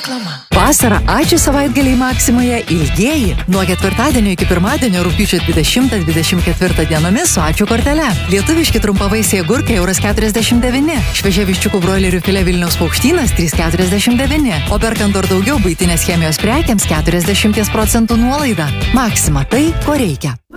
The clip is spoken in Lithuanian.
Reklama. Vasarą ačiū savaitgaliai Maksimoje ilgieji. Nuo ketvirtadienio iki pirmadienio rugpjūčio 20-24 dienomis su ačiū kortele. Lietuviški trumpavaisiai agurkai €49. Šviežia viščiukų broilerių filė Vilniaus Paukštynas 3,49. O perkant dar daugiau buitinės chemijos prekiams 40% nuolaida. Maksima tai, ko reikia.